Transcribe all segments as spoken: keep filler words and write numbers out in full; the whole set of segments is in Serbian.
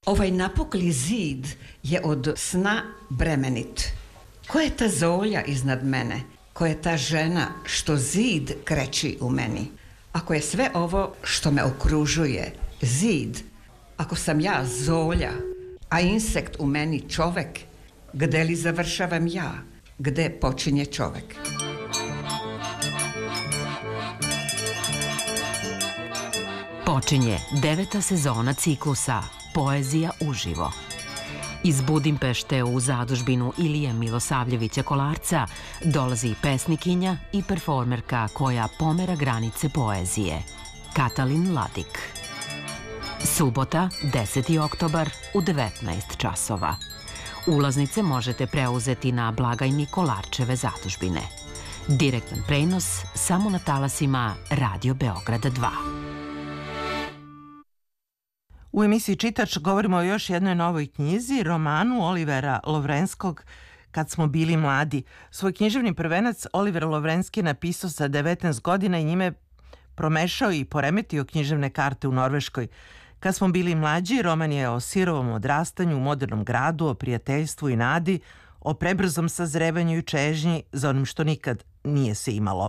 Ovaj napukli zid je od sna bremenit. Ko je ta zolja iznad mene? Ko je ta žena što zid kreći u meni? Ako je sve ovo što me okružuje zid, ako sam ja zolja, a insekt u meni čovek, gde li završavam ja? Gde počinje čovek? Počinje deveta sezona ciklusa Poezija uživo. Iz Budimpešte u zadužbinu Ilije Milosavljevića Kolarca dolazi pesnikinja i performerka koja pomera granice poezije, Katalin Ladik. Subota, deseti oktobar u devetnaest časova. Ulaznice možete preuzeti na blagajni Kolarčeve zadužbine. Direktan prenos samo na talasima Radio Beograda dva. U emisiji Čitač govorimo o još jednoj novoj knjizi, romanu Olivera Lovrenskog Kad smo bili mladi. Svoj književni prvenac Oliver Lovrenski je napisao sa devetnaest godina i njime promešao i poremetio književne karte u Norveškoj. Kad smo bili mlađi, roman je o sirovom odrastanju u modernom gradu, o prijateljstvu i nadi, o prebrzom sazrevanju i čežnji za onim što nikad nije se imalo.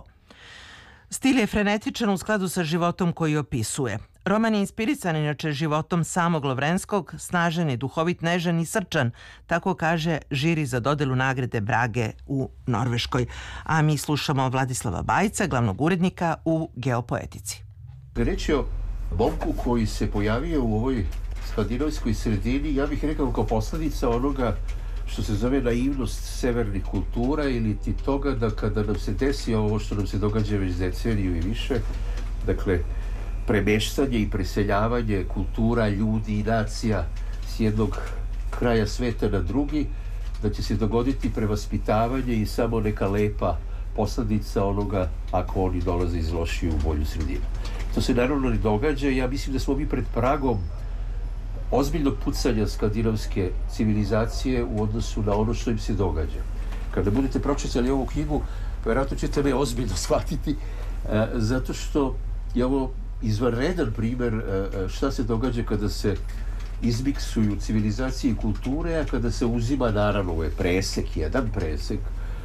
Stil je frenetičan u skladu sa životom koji opisuje. Roman je inspirisan inače životom samog Lovrenskog, snažan je, duhovit, nežan i srčan, tako kaže žiri za dodelu nagrade Brage u Norveškoj. A mi slušamo Vladislava Bajca, glavnog urednika u Geopoetici. Reč je o momku koji se pojavio u ovoj skandinavskoj sredini, ja bih rekao kao posledica onoga što se zove naivnost severnih kultura ili ti toga da kada nam se desi ovo što nam se događa već deceniju i više, dakle, premeštanje i preseljavanje kultura, ljudi i nacija s jednog kraja sveta na drugi, da će se dogoditi prevaspitavanje i samo neka lepa posledica onoga ako oni dolaze iz lošije u bolju sredinu. To se naravno ne događa i ja mislim da smo mi pred pragom ozbiljnog pucanja skandinavske civilizacije u odnosu na ono što im se događa. Kada budete pročitali ovu knjigu, vjerojatno ćete me ozbiljno shvatiti, zato što je ovo izvanredan primjer šta se događa kada se izmiksuju civilizacije i kulture, a kada se uzima, naravno, ovo je presek, jedan presek,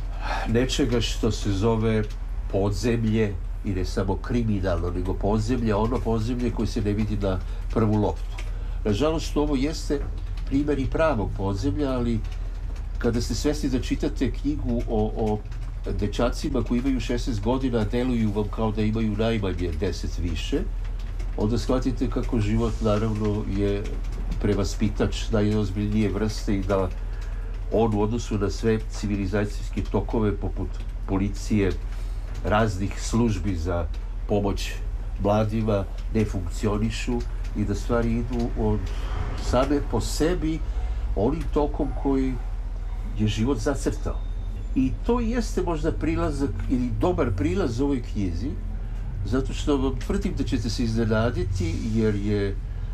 nečega što se zove podzemlje, i ne samo kriminalno, nego podzemlje, ono podzemlje koje se ne vidi na prvu loptu. Nažalost, ovo jeste primjer i pravog podzemlja, ali kada ste svesni da čitate knjigu o, o dečacima koji imaju šesnaest godina, deluju vam kao da imaju najmanje deset više, onda shvatite kako život naravno je prevaspitač najozbiljnije vrste i da on u odnosu na sve civilizacijske tokove poput policije, raznih službi za pomoć mladima ne funkcionišu i da stvari idu od same po sebi onim tokom koji je život zacrtao. I to jeste možda prilazak ili dobar prilaz ovoj knjizi, zato što vam tvrdim da ćete se iznenaditi, jer je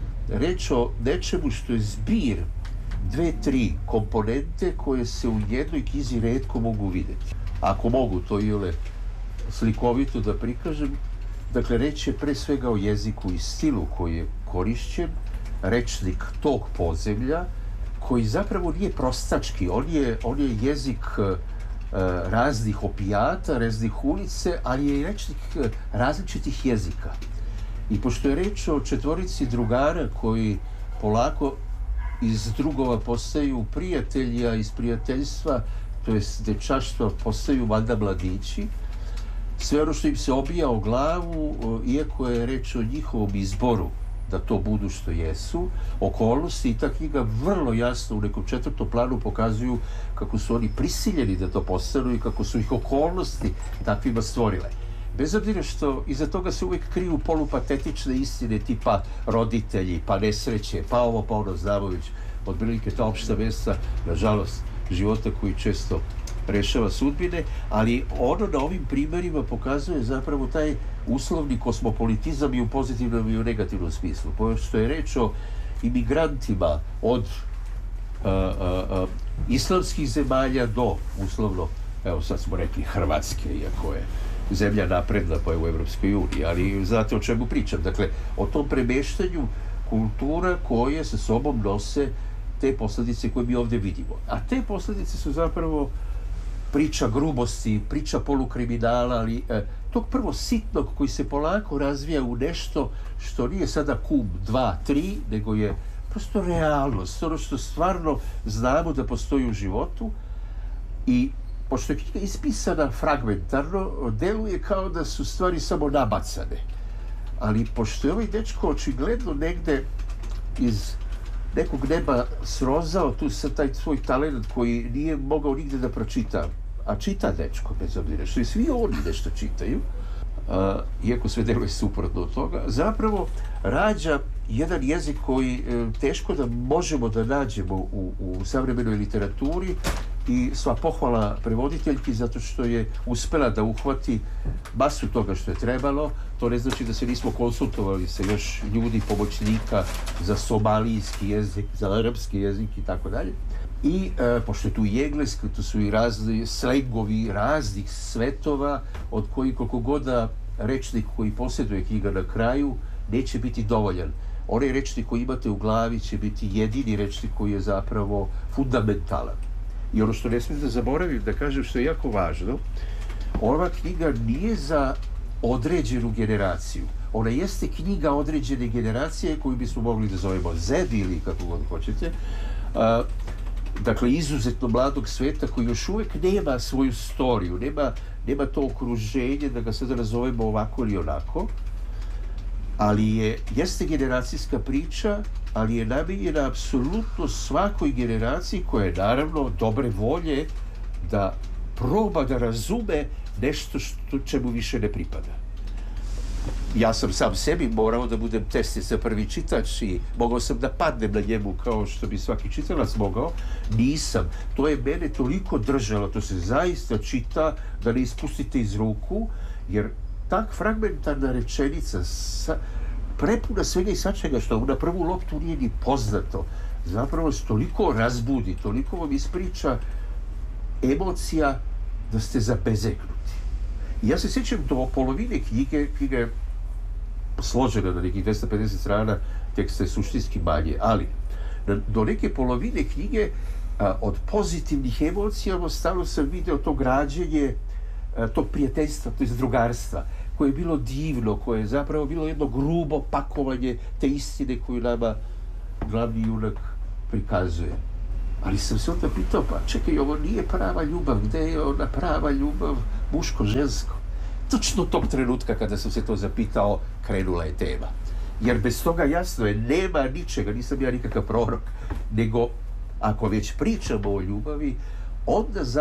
reč o nečemu što je zbir dve, tri komponente koje se u jednoj knjizi retko mogu vidjeti. Ako mogu to ile slikovito da prikažem, dakle, reč je pre svega o jeziku i stilu koji je korišćen, rečnik tog podzemlja, koji zapravo nije prostački, on je, on je jezik uh, raznih opijata, raznih ulice, ali je i rečnik uh, različitih jezika. I pošto je reč o četvorici drugara koji polako iz drugova postaju prijatelji, a iz prijateljstva, to jest dečaštva, postaju valjda mladići, sve ono što im se obija o glavu, iako je reč o njihovom izboru da to budu što jesu, okolnosti, i ta knjiga vrlo jasno u nekom četvrtom planu pokazuju kako su oni prisiljeni da to postanu i kako su ih okolnosti takvima stvorile. Bez obzira što iza toga se uvijek kriju polupatetične istine tipa roditelji, pa nesreće, pa ovo, pa ono, znamo već otprilike ta opšta mesta, nažalost, života koji često rešava sudbine, ali ono na ovim primjerima pokazuje zapravo taj uslovni kosmopolitizam i u pozitivnom i u negativnom smislu. Pošto je reč o imigrantima od uh, uh, uh, islamskih zemalja do, uslovno, evo sad smo rekli Hrvatske, iako je zemlja napredna pa je u Evropskoj uniji, ali znate o čemu pričam. Dakle, o tom premeštanju kultura koje sa sobom nose te posljedice koje mi ovdje vidimo. A te posljedice su zapravo priča grubosti, priča polukriminala, ali e, tog prvo sitnog koji se polako razvija u nešto što nije sada kum dva, tri, nego je prosto realnost, ono što stvarno znamo da postoji u životu. I pošto je knjiga ispisana fragmentarno, deluje kao da su stvari samo nabacane. Ali pošto je ovaj dečko očigledno negde iz nekog neba srozao tu sa taj svoj talent koji nije mogao nigde da pročita, a čita dečko, bez obzira što i svi oni nešto čitaju, uh, iako sve deluje suprotno od toga, zapravo rađa jedan jezik koji uh, teško da možemo da nađemo u, u savremenoj literaturi i sva pohvala prevoditeljki zato što je uspela da uhvati masu toga što je trebalo. To ne znači da se nismo konsultovali sa još ljudi, pomoćnika za somalijski jezik, za arapski jezik i tako dalje. I e, pošto je tu i engleski, tu su i razni slengovi raznih svetova, od kojih koliko god da rečnik koji posjeduje knjiga na kraju neće biti dovoljan. Onaj rečnik koji imate u glavi će biti jedini rečnik koji je zapravo fundamentalan. I ono što ne smijem da zaboravim, da kažem što je jako važno, ova knjiga nije za određenu generaciju. Ona jeste knjiga određene generacije koju bismo mogli da zovemo Z ili kako god hoćete. Uh, dakle, izuzetno mladog sveta koji još uvijek nema svoju storiju, nema, nema to okruženje da ga sada nazovemo ovako ili onako, ali je, jeste generacijska priča, ali je namijenjena apsolutno svakoj generaciji koja je naravno dobre volje da proba da razume nešto što čemu više ne pripada. Ja sam sam sebi morao da budem test za prvi čitač i mogao sam da padnem na njemu kao što bi svaki čitalac mogao. Nisam. To je mene toliko držalo, to se zaista čita da ne ispustite iz ruku, jer tak fragmentarna rečenica sa, prepuna svega i svačega što na prvu loptu nije ni poznato, zapravo se toliko razbudi, toliko vam ispriča emocija da ste zabezeknuti. I ja se sjećam do polovine knjige, knjiga je složena na nekih dvesta pedeset strana, teksta je suštinski manje, ali do neke polovine knjige a, od pozitivnih emocija stalno sam video to građenje a, tog prijateljstva, to je drugarstva, koje je bilo divno, koje je zapravo bilo jedno grubo pakovanje te istine koju nama glavni junak prikazuje. Ali sam se onda pitao, pa čekaj, ovo nije prava ljubav, gde je ona prava ljubav muško-žensko? Točno tog trenutka kada sam se to zapitao, krenula je tema. Jer bez toga jasno je, nema ničega, nisam ja nikakav prorok, nego ako već pričamo o ljubavi, onda